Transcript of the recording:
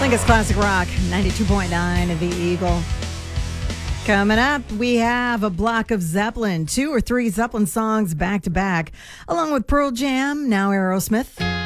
Lingus Classic Rock, 92.9 of the Eagle. Coming up, we have a block of Zeppelin, 2 or 3 Zeppelin songs back to back, along with Pearl Jam, now Aerosmith.